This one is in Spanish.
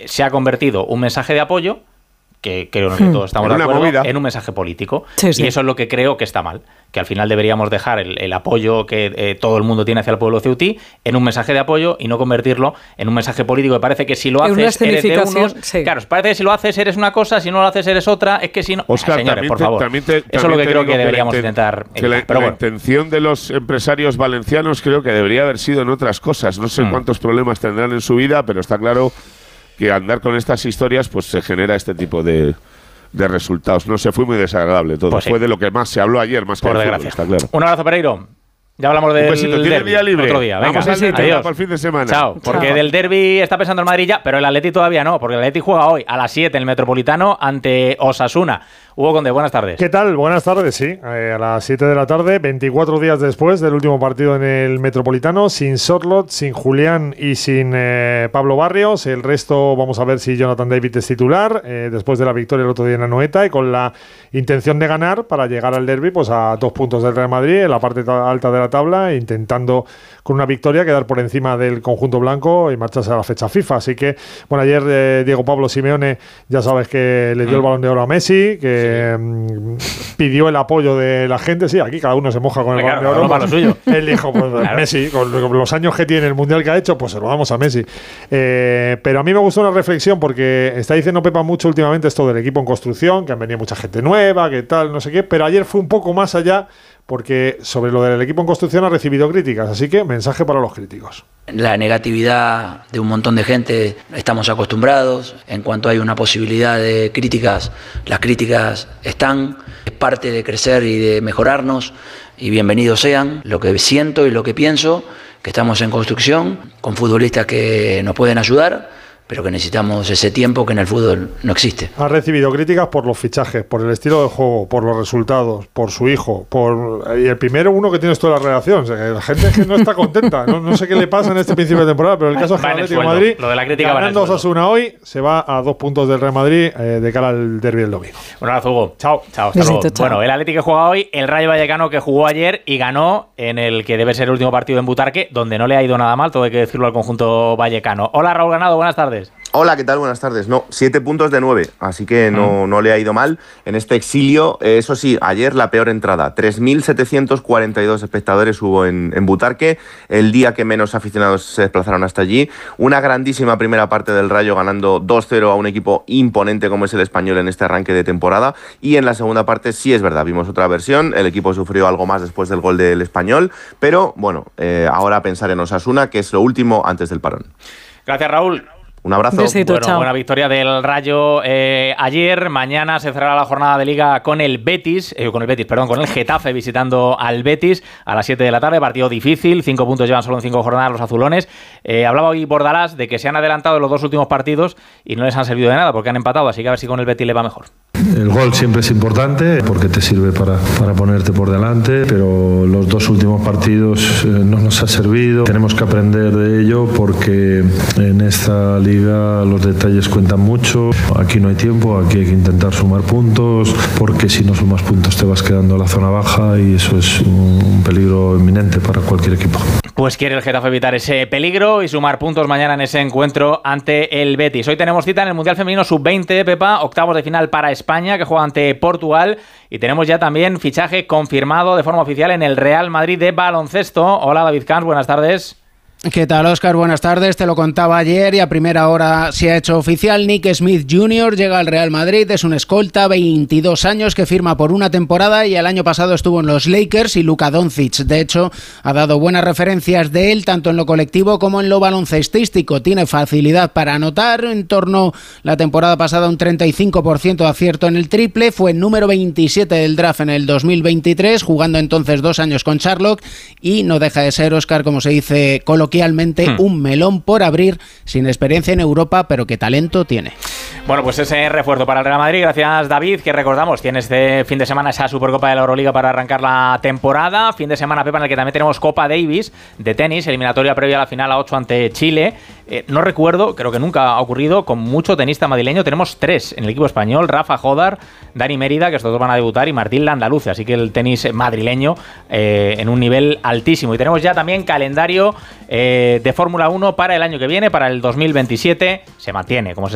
se ha convertido un mensaje de apoyo, que creo que todos estamos de acuerdo, en un mensaje político. Sí. Y eso es lo que creo que está mal, que al final deberíamos dejar el apoyo que todo el mundo tiene hacia el pueblo ceutí en un mensaje de apoyo y no convertirlo en un mensaje político, que parece que si lo haces eres de unos... Sí. Claro, parece que si lo haces eres una cosa, si no lo haces eres otra, es que si no... Óscar, señores, por favor, eso es lo que creo que deberíamos intentar evitar. La intención de los empresarios valencianos creo que debería haber sido en otras cosas. No sé cuántos problemas tendrán en su vida, pero está claro que andar con estas historias pues se genera este tipo de resultados. No sé, fue muy desagradable todo. Pues sí. Fue de lo que más se habló ayer, más que por desgracia. Está claro. Un abrazo, Pereiro. Ya hablamos del derbi. Día libre. Otro día. Venga, vamos al derbi para el fin de semana. Chao. Porque del derbi está pensando el Madrid ya, pero el Atleti todavía no, porque el Atleti juega hoy a las 7 en el Metropolitano ante Osasuna. Hugo Conde, buenas tardes. ¿Qué tal? Buenas tardes, sí. A las 7 de la tarde, 24 días después del último partido en el Metropolitano, sin Sorloth, sin Julián y sin Pablo Barrios. El resto, vamos a ver si Jonathan David es titular, después de la victoria el otro día en Anoeta, y con la intención de ganar para llegar al derbi pues a 2 puntos del Real Madrid, en la parte alta de la tabla, intentando con una victoria quedar por encima del conjunto blanco y marcharse a la fecha FIFA. Así que, bueno, ayer Diego Pablo Simeone, ya sabes que le dio el Balón de Oro a Messi, que pidió el apoyo de la gente. Sí, aquí cada uno se moja con el Balón de Oro. Para lo suyo. Él dijo, pues Messi, con los años que tiene, el Mundial que ha hecho, pues se lo damos a Messi. Pero a mí me gustó una reflexión, porque está diciendo Pepa mucho últimamente esto del equipo en construcción, que han venido mucha gente nueva, que tal, no sé qué, pero ayer fue un poco más allá, porque sobre lo del equipo en construcción ha recibido críticas, así que mensaje para los críticos. La negatividad de un montón de gente, estamos acostumbrados. En cuanto hay una posibilidad de críticas, las críticas están, es parte de crecer y de mejorarnos, y bienvenidos sean. Lo que siento y lo que pienso, que estamos en construcción, con futbolistas que nos pueden ayudar, pero que necesitamos ese tiempo que en el fútbol no existe. Ha recibido críticas por los fichajes, por el estilo de juego, por los resultados, por su hijo, y el primero uno que tienes toda la redacción. O sea, que la gente es que no está contenta. No sé qué le pasa en este principio de temporada, pero el caso es que el Atlético de Madrid, lo de la crítica, ganando Osasuna hoy, se va a 2 puntos del Real Madrid de cara al derbi del domingo. Un abrazo, Hugo. Chao. Hasta luego. Bueno, el Atlético que juega hoy, el Rayo Vallecano que jugó ayer y ganó en el que debe ser el último partido en Butarque, donde no le ha ido nada mal, todo hay que decirlo, al conjunto vallecano. Hola, Raúl Ganado, buenas tardes. Hola, ¿qué tal? Buenas tardes. No, 7 puntos de 9, así que no le ha ido mal en este exilio. Eso sí, ayer la peor entrada. 3.742 espectadores hubo en Butarque, el día que menos aficionados se desplazaron hasta allí. Una grandísima primera parte del Rayo, ganando 2-0 a un equipo imponente como es el Español en este arranque de temporada. Y en la segunda parte sí es verdad, vimos otra versión. El equipo sufrió algo más después del gol del Español, pero bueno, ahora a pensar en Osasuna, que es lo último antes del parón. Gracias, Raúl. Un abrazo. Besito, bueno, buena victoria del Rayo ayer. Mañana se cerrará la jornada de Liga con el Getafe visitando al Betis a las 7 de la tarde. Partido difícil, 5 puntos llevan solo en 5 jornadas los azulones. Hablaba hoy Bordalás de que se han adelantado en los 2 últimos partidos y no les han servido de nada porque han empatado, así que a ver si con el Betis le va mejor. El gol siempre es importante porque te sirve para ponerte por delante, pero los 2 últimos partidos no nos ha servido. Tenemos que aprender de ello porque en esta liga los detalles cuentan mucho. Aquí no hay tiempo, aquí hay que intentar sumar puntos, porque si no sumas puntos te vas quedando en la zona baja y eso es un peligro inminente para cualquier equipo. Pues quiere el Getafe evitar ese peligro y sumar puntos mañana en ese encuentro ante el Betis. Hoy tenemos cita en el Mundial Femenino Sub-20, Pepa, octavos de final para España, que juega ante Portugal, y tenemos ya también fichaje confirmado de forma oficial en el Real Madrid de baloncesto. Hola, David Camps, buenas tardes. ¿Qué tal, Óscar? Buenas tardes. Te lo contaba ayer y a primera hora se ha hecho oficial. Nick Smith Jr. llega al Real Madrid. Es un escolta, 22 años, que firma por una temporada y el año pasado estuvo en los Lakers y Luka Doncic. De hecho, ha dado buenas referencias de él, tanto en lo colectivo como en lo baloncestístico. Tiene facilidad para anotar. En torno la temporada pasada un 35% de acierto en el triple. Fue el número 27 del draft en el 2023, jugando entonces 2 años con Charlotte. Y no deja de ser, Óscar, como se dice coloquialmente, un melón por abrir, sin experiencia en Europa, pero que talento tiene. Bueno, pues ese refuerzo para el Real Madrid. Gracias, David, que recordamos, tiene este fin de semana esa Supercopa de la Euroliga para arrancar la temporada. Fin de semana, Pepa, en el que también tenemos Copa Davis de tenis, eliminatoria previa a la final a 8 ante Chile. No recuerdo, creo que nunca ha ocurrido, con mucho tenista madrileño. Tenemos 3 en el equipo español: Rafa Jodar, Dani Mérida, que estos 2 van a debutar, y Martín Landaluce. Así que el tenis madrileño en un nivel altísimo. Y tenemos ya también calendario de Fórmula 1 para el año que viene, para el 2027. Se mantiene, como se